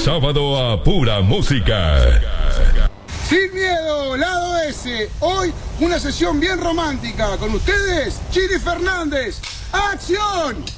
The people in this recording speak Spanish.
sábado a pura música. Sin miedo, lado S. Hoy una sesión bien romántica. Con ustedes, Chiri Fernández. ¡Acción!